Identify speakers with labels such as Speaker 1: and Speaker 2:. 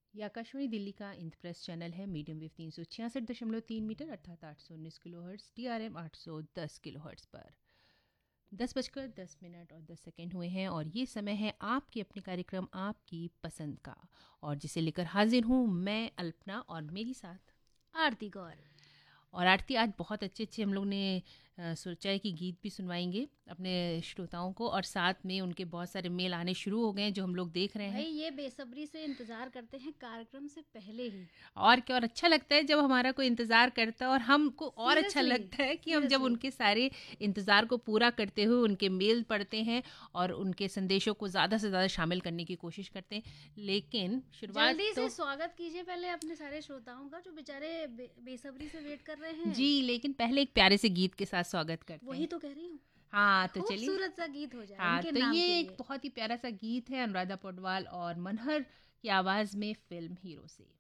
Speaker 1: ये आकाशवाणी दिल्ली का इंद्रप्रस्थ चैनल है। मीडियम वेव 366.3 मीटर अर्थात 819 kilo hertz, TRM 810 kilo hertz पर 10 बजकर 10 मिनट और 10 सेकेंड हुए हैं और ये समय है आपके अपने कार्यक्रम आपकी पसंद का, और जिसे लेकर हाजिर हूँ मैं अल्पना और मेरी साथ
Speaker 2: आरती गौर।
Speaker 1: और आरती। आज बहुत अच्छे अच्छे हम लोग ने सोचा है कि गीत भी सुनवाएंगे अपने श्रोताओं को, और साथ में उनके बहुत सारे मेल आने शुरू हो गए हैं जो हम लोग देख रहे
Speaker 2: भाई
Speaker 1: हैं।
Speaker 2: ये बेसब्री से इंतजार करते हैं कार्यक्रम से पहले ही।
Speaker 1: और क्या, और अच्छा लगता है जब हमारा कोई इंतज़ार करता है, और हमको और अच्छा
Speaker 2: सीरियसली
Speaker 1: लगता है कि हम जब
Speaker 2: सीरियसली
Speaker 1: उनके सारे इंतज़ार को पूरा करते हुए उनके मेल पढ़ते हैं और उनके संदेशों को ज़्यादा से ज़्यादा शामिल करने की कोशिश करते हैं। लेकिन शुरुआत
Speaker 2: जल्दी से
Speaker 1: तो
Speaker 2: स्वागत कीजिए पहले अपने सारे श्रोताओं का जो बेचारे बेसब्री से वेट कर रहे हैं।
Speaker 1: जी, लेकिन पहले एक प्यारे से गीत के साथ स्वागत करते
Speaker 2: वही
Speaker 1: हैं।
Speaker 2: तो कह रही हूँ।
Speaker 1: हाँ तो चलिए।
Speaker 2: खूबसूरत सा गीत हो जाए
Speaker 1: हाँ
Speaker 2: उनके
Speaker 1: तो
Speaker 2: नाम
Speaker 1: ये
Speaker 2: के
Speaker 1: एक
Speaker 2: लिए।
Speaker 1: बहुत ही प्यारा सा गीत है अनुराधा पौडवाल और मनहर की आवाज़ में, फिल्म हीरो से।